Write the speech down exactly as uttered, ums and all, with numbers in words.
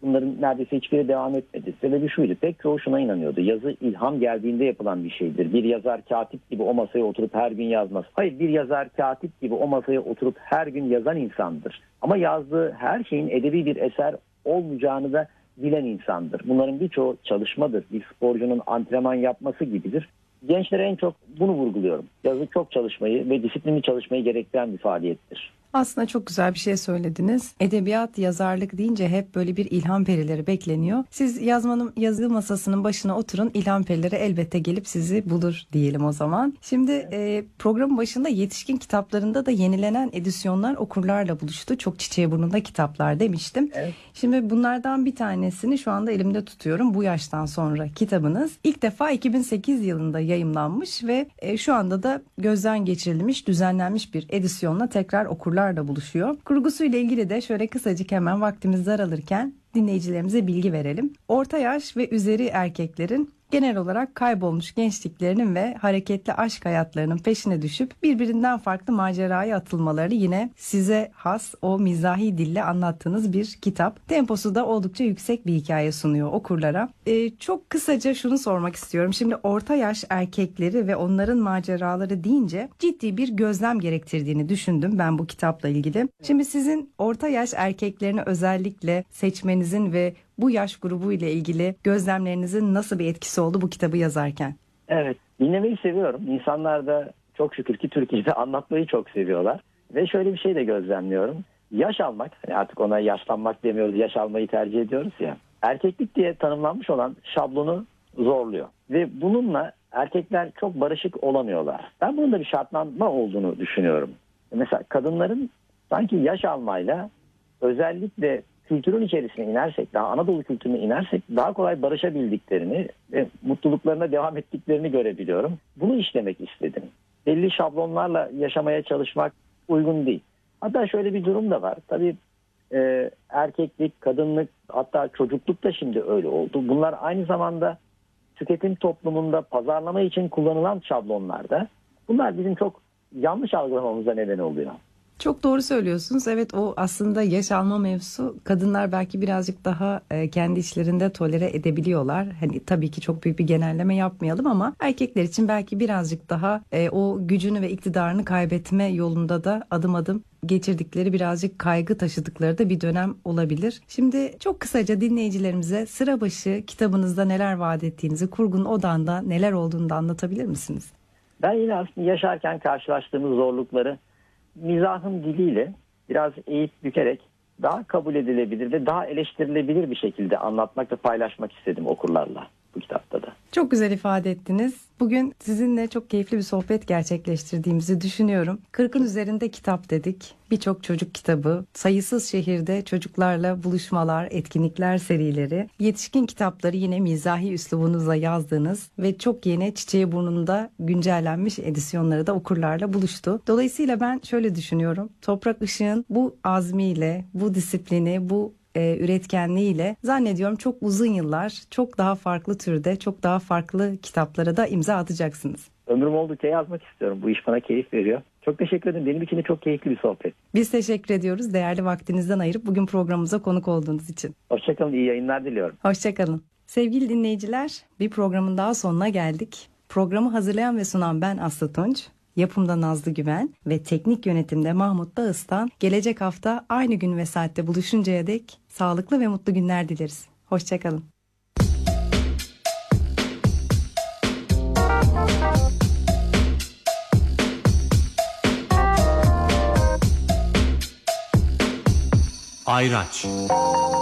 bunların neredeyse hiçbiri devam etmedi. Sebebi şuydu, pek çoğu şuna inanıyordu. Yazı ilham geldiğinde yapılan bir şeydir. Bir yazar katip gibi o masaya oturup her gün yazmaz. Hayır, bir yazar katip gibi o masaya oturup her gün yazan insandır. Ama yazdığı her şeyin edebi bir eser olmayacağını da bilen insandır. Bunların birçoğu çalışmadır. Bir sporcunun antrenman yapması gibidir. Gençlere en çok bunu vurguluyorum. Yazı çok çalışmayı ve disiplinli çalışmayı gerektiren bir faaliyettir. Aslında çok güzel bir şey söylediniz. Edebiyat, yazarlık deyince hep böyle bir ilham perileri bekleniyor. Siz yazmanın yazı masasının başına oturun, ilham perileri elbette gelip sizi bulur diyelim o zaman. Şimdi e, programın başında yetişkin kitaplarında da yenilenen edisyonlar okurlarla buluştu. Çok çiçeği burnunda kitaplar demiştim. Evet. Şimdi bunlardan bir tanesini şu anda elimde tutuyorum. Bu yaştan sonra kitabınız ilk defa iki bin sekiz yılında yayımlanmış ve e, şu anda da gözden geçirilmiş, düzenlenmiş bir edisyonla tekrar okurlar da buluşuyor. Kurgusuyla ilgili de şöyle kısacık hemen vaktimiz daralırken dinleyicilerimize bilgi verelim. Orta yaş ve üzeri erkeklerin genel olarak kaybolmuş gençliklerinin ve hareketli aşk hayatlarının peşine düşüp birbirinden farklı maceraya atılmalarını yine size has o mizahi dille anlattığınız bir kitap. Temposu da oldukça yüksek bir hikaye sunuyor okurlara. Ee, çok kısaca şunu sormak istiyorum. Şimdi orta yaş erkekleri ve onların maceraları deyince ciddi bir gözlem gerektirdiğini düşündüm ben bu kitapla ilgili. Şimdi sizin orta yaş erkeklerini özellikle seçmenizin ve bu yaş grubu ile ilgili gözlemlerinizin nasıl bir etkisi oldu bu kitabı yazarken? Evet, dinlemeyi seviyorum. İnsanlar da çok şükür ki Türkiye'de anlatmayı çok seviyorlar. Ve şöyle bir şey de gözlemliyorum. Yaş almak, hani artık ona yaşlanmak demiyoruz, yaş almayı tercih ediyoruz ya. Erkeklik diye tanımlanmış olan şablonu zorluyor. Ve bununla erkekler çok barışık olamıyorlar. Ben bunun da bir şartlanma olduğunu düşünüyorum. Mesela kadınların sanki yaş almayla özellikle kültürün içerisine inersek, daha Anadolu kültürüne inersek daha kolay barışabildiklerini ve mutluluklarına devam ettiklerini görebiliyorum. Bunu işlemek istedim. Belli şablonlarla yaşamaya çalışmak uygun değil. Hatta şöyle bir durum da var. Tabii e, erkeklik, kadınlık, hatta çocukluk da şimdi öyle oldu. Bunlar aynı zamanda tüketim toplumunda pazarlama için kullanılan şablonlarda. Bunlar bizim çok yanlış algılamamıza neden oluyor. Çok doğru söylüyorsunuz. Evet, o aslında yaş alma mevzusu kadınlar belki birazcık daha e, kendi içlerinde tolere edebiliyorlar. Hani tabii ki çok büyük bir genelleme yapmayalım ama erkekler için belki birazcık daha e, o gücünü ve iktidarını kaybetme yolunda da adım adım geçirdikleri, birazcık kaygı taşıdıkları da bir dönem olabilir. Şimdi çok kısaca dinleyicilerimize sıra başı kitabınızda neler vaat ettiğinizi, kurgunun odağında neler olduğunu da anlatabilir misiniz? Ben yine aslında yaşarken karşılaştığımız zorlukları mizahın diliyle biraz eğip bükerek daha kabul edilebilir ve daha eleştirilebilir bir şekilde anlatmak ve paylaşmak istedim okurlarla bu kitapta da. Çok güzel ifade ettiniz. Bugün sizinle çok keyifli bir sohbet gerçekleştirdiğimizi düşünüyorum. kırkın üzerinde kitap dedik. Birçok çocuk kitabı, sayısız şehirde çocuklarla buluşmalar, etkinlikler serileri, yetişkin kitapları yine mizahi üslubunuzla yazdığınız ve çok yeni çiçeği burnunda güncellenmiş edisyonları da okurlarla buluştu. Dolayısıyla ben şöyle düşünüyorum. Toprak Işık'ın bu azmiyle, bu disiplini, bu E, üretkenliğiyle zannediyorum çok uzun yıllar, çok daha farklı türde, çok daha farklı kitaplara da imza atacaksınız. Ömrüm oldukça yazmak istiyorum. Bu iş bana keyif veriyor. Çok teşekkür ederim. Benim için de çok keyifli bir sohbet. Biz teşekkür ediyoruz değerli vaktinizden ayırıp bugün programımıza konuk olduğunuz için. Hoşçakalın, iyi yayınlar diliyorum. Hoşçakalın. Sevgili dinleyiciler, bir programın daha sonuna geldik. Programı hazırlayan ve sunan ben Aslı Tunç. Yapımda Nazlı Güven ve teknik yönetimde Mahmut Dağıstan. Gelecek hafta aynı gün ve saatte buluşuncaya dek sağlıklı ve mutlu günler dileriz. Hoşçakalın. Ayraç.